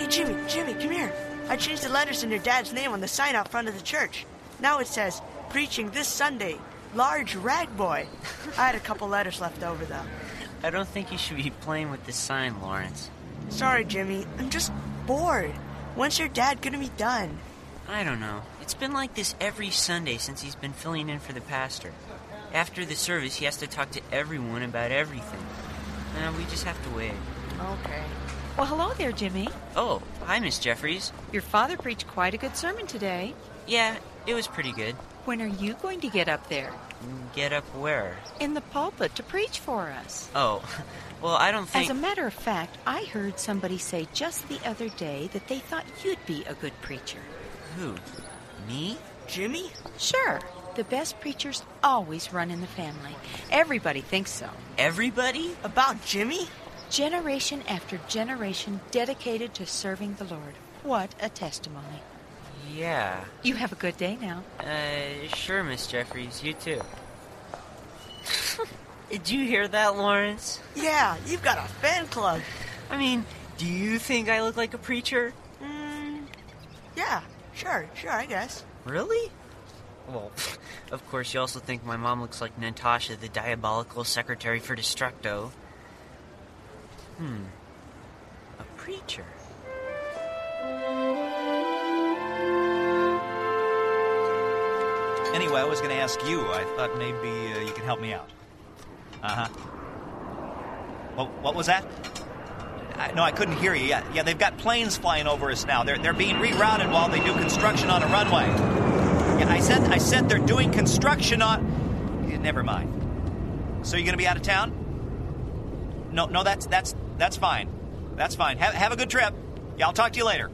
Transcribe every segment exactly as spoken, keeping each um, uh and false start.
Jimmy, Jimmy, come here. I changed the letters in your dad's name on the sign out front of the church. Now it says, preaching this Sunday, large rag boy. I had a couple letters left over, though. I don't think you should be playing with this sign, Lawrence. Sorry, Jimmy. I'm just bored. When's your dad gonna be done? I don't know. It's been like this every Sunday since he's been filling in for the pastor. After the service, he has to talk to everyone about everything. And we just have to wait. Okay. Well, hello there, Jimmy. Oh, hi, Miss Jeffries. Your father preached quite a good sermon today. Yeah, it was pretty good. When are you going to get up there? Get up where? In the pulpit to preach for us. Oh, well, I don't think... As a matter of fact, I heard somebody say just the other day that they thought you'd be a good preacher. Who? Me? Jimmy? Sure. The best preachers always run in the family. Everybody thinks so. Everybody? About Jimmy? Generation after generation dedicated to serving the Lord. What a testimony. Yeah. You have a good day now. Uh, sure, Miss Jeffries. You too. Did you hear that, Lawrence? Yeah, you've got a fan club. I mean, do you think I look like a preacher? Mm, yeah, sure, sure, I guess. Really? Well, of course, you also think my mom looks like Natasha, the diabolical secretary for Destructo. Hmm. A preacher. Anyway, I was going to ask you. I thought maybe uh, you could help me out. Uh-huh. Well, what was that? I, no, I couldn't hear you. Yeah, yeah, they've got planes flying over us now. They're they're being rerouted while they do construction on a runway. Yeah, I said I said they're doing construction on. Yeah, never mind. So you're going to be out of town? No, no, that's that's that's fine. That's fine. Have have a good trip. Yeah, I'll talk to you later.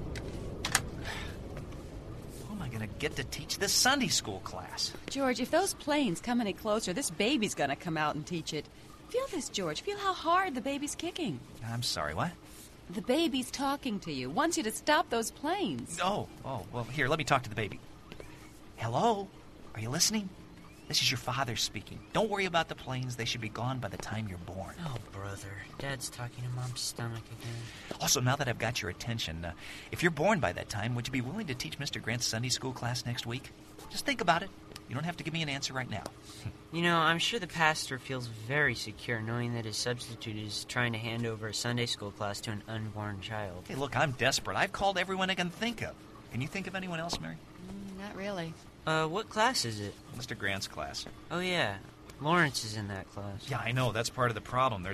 Get to teach this Sunday school class. George, if those planes come any closer, this baby's gonna come out and teach it. Feel this, George. Feel how hard the baby's kicking. I'm sorry, what? The baby's talking to you. Wants you to stop those planes. Oh, oh, well, here, let me talk to the baby. Hello? Are you listening? This is your father speaking. Don't worry about the planes. They should be gone by the time you're born. Oh, brother. Dad's talking to Mom's stomach again. Also, now that I've got your attention, uh, if you're born by that time, would you be willing to teach Mister Grant's Sunday school class next week? Just think about it. You don't have to give me an answer right now. You know, I'm sure the pastor feels very secure knowing that his substitute is trying to hand over a Sunday school class to an unborn child. Hey, look, I'm desperate. I've called everyone I can think of. Can you think of anyone else, Mary? Mm, not really. Uh, what class is it? Mister Grant's class. Oh, yeah. Lawrence is in that class. Yeah, I know. That's part of the problem. There's